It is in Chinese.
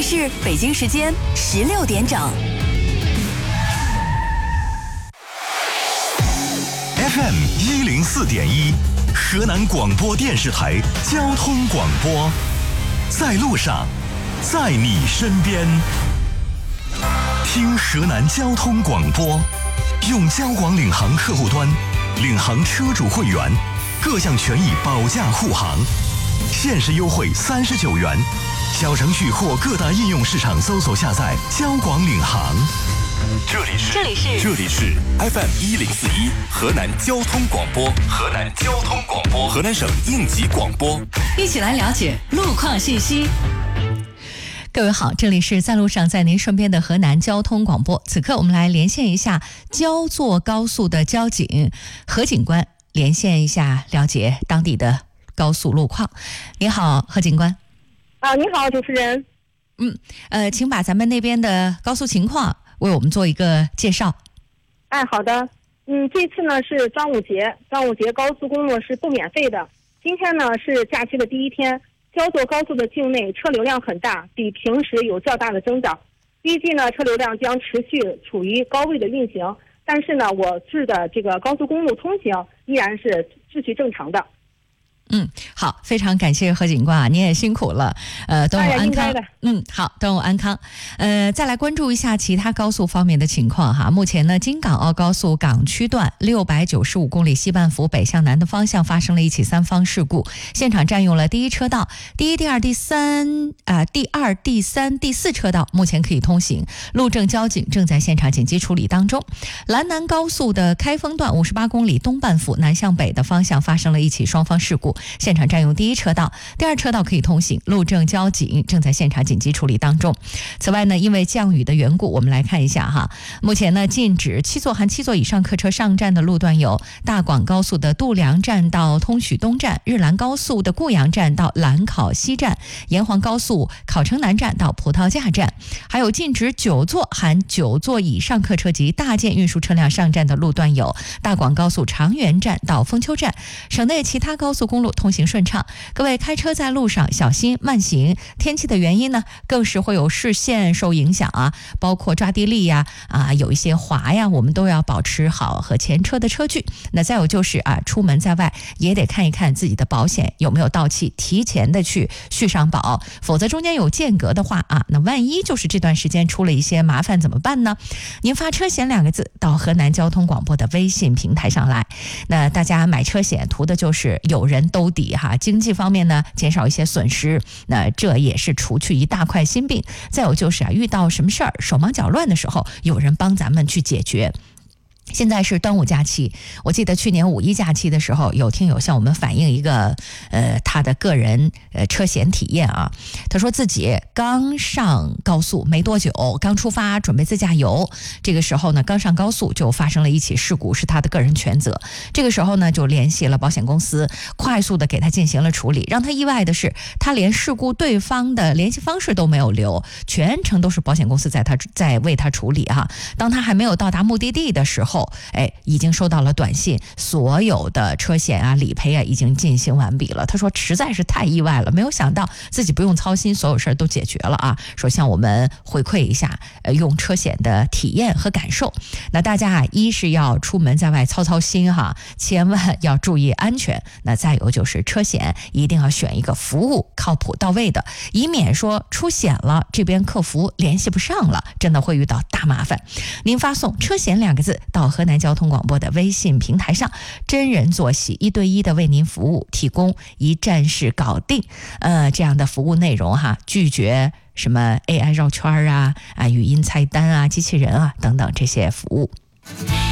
在是北京时间16点整。 FM 104.1，河南广播电视台交通广播，在路上，在你身边。听河南交通广播，用交广领航客户端，领航车主会员，各项权益保驾护航，限时优惠39元。小程序或各大应用市场搜索下载交广领航。这里是 FM 104.1河南交通广播，河南省应急广播， 一起来了解路况信息。各位好，这里是在路上，在您身边的河南交通广播。此刻我们来连线一下焦作高速的交警何警官，连线一下了解当地的高速路况。你好，何警官。 你好，主持人。 请把咱们那边的高速情况为我们做一个介绍。 好的。这次呢是端午节高速公路是不免费的。今天呢是假期的第一天，焦作高速的境内车流量很大，比平时有较大的增长。预计呢车流量将持续处于高位的运行，但是呢我市的这个高速公路通行依然是秩序正常的。 好，非常感谢何警官啊，你也辛苦了，端午安康。好，端午安康。再来关注一下其他高速方面的情况哈。目前呢，京港澳高速港区段695公里西半幅北向南的方向发生了一起3方事故，现场占用了第一车道，第一、第二、第三、第二、第三、第四车道目前可以通行，路政交警正在现场紧急处理当中。兰南高速的开封段58公里东半幅南向北的方向发生了一起双方事故，现场占用第一车道，第二车道可以通行，路政交警正在现场紧急处理当中。此外呢，因为降雨的缘故，我们来看一下哈。目前呢，禁止7座含7座以上客车上站的路段有大广高速的度梁站到通许东站，日兰高速的固阳站到兰考西站，沿黄高速考城南站到葡萄架站，还有禁止9座含9座以上客车及大件运输车辆上站的路段有大广高速长垣站到丰丘站。省内其他高速公路通行顺畅，各位开车在路上小心慢行。天气的原因呢，更是会有视线受影响啊，包括抓地力呀，有一些滑呀，我们都要保持好和前车的车距。那再有就是出门在外也得看一看自己的保险有没有到期，提前的去续上保，否则中间有间隔的话那万一就是这段时间出了一些麻烦怎么办呢？您发车险2个字到河南交通广播的微信平台上来。那大家买车险图的就是有人兜底哈，经济方面呢减少一些损失，那这也是除去一大块心病。再有就是遇到什么事儿手忙脚乱的时候，有人帮咱们去解决。现在是端午假期，我记得去年5一假期的时候，有听友向我们反映一个他的个人车险体验啊。他说自己刚上高速没多久，刚出发准备自驾游，这个时候呢刚上高速就发生了一起事故，是他的个人全责。这个时候呢就联系了保险公司，快速的给他进行了处理。让他意外的是，他连事故对方的联系方式都没有留，全程都是保险公司在为他处理哈。当他还没有到达目的地的时候，已经收到了短信，所有的车险理赔已经进行完毕了。他说实在是太意外了，没有想到自己不用操心，所有事都解决了说向我们回馈一下用车险的体验和感受。那大家一是要出门在外操心千万要注意安全。那再有就是车险一定要选一个服务靠谱到位的，以免说出险了这边客服联系不上了，真的会遇到大麻烦。您发送车险2个字到河南交通广播的微信平台上，真人坐席1对1的为您服务，提供一站式搞定这样的服务内容拒绝什么 AI 绕圈语音菜单机器人等等这些服务。